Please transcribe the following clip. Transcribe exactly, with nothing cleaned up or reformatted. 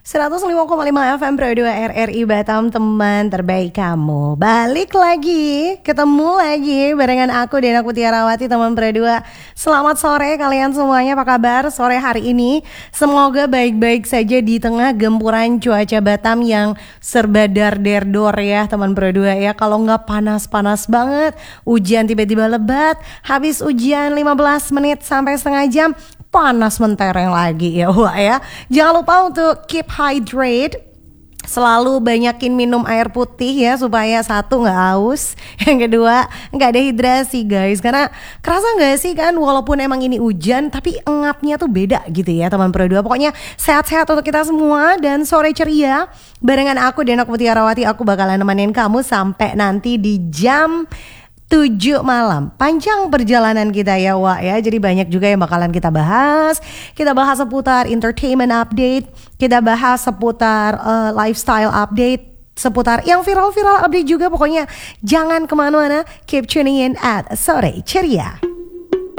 seratus lima koma lima F M Pro dua R R I Batam, teman terbaik kamu. Balik lagi, ketemu lagi barengan aku Dena Kutiarawati, teman Pro dua. Selamat sore kalian semuanya, apa kabar sore hari ini? Semoga baik-baik saja di tengah gempuran cuaca Batam yang serba dar-der-dor ya teman Pro dua ya. Kalau nggak panas-panas banget, hujan tiba-tiba lebat, habis ujian lima belas menit sampai setengah jam, panas mentereng lagi ya wah ya. Jangan lupa untuk keep hydrate, selalu banyakin minum air putih ya, supaya satu nggak haus, yang kedua nggak dehidrasi guys. Karena kerasa nggak sih kan, walaupun emang ini hujan tapi engapnya tuh beda gitu ya teman Pro dua. Pokoknya sehat-sehat untuk kita semua dan sore ceria barengan aku Dena Kutiarawati. Aku bakalan nemenin kamu sampai nanti di jam tujuh malam. Panjang perjalanan kita ya Wak ya. Jadi banyak juga yang bakalan kita bahas. Kita bahas seputar entertainment update, kita bahas seputar uh, lifestyle update, seputar yang viral-viral update juga. Pokoknya jangan kemana-mana, keep tuning in at Sore Ceria.